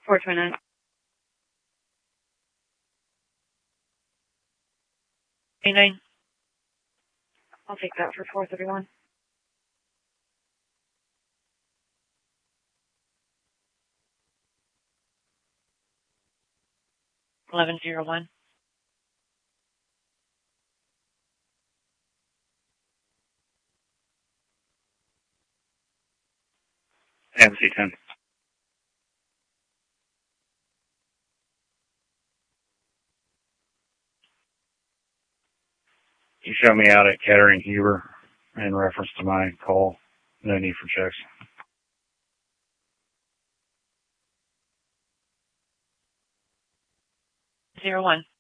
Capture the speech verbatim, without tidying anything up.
four twenty-nine. twenty-nine. I'll take that for four thirty-one. eleven oh one. And C ten. You show me out at Kettering Huber in reference to my call. No need for checks. Zero one.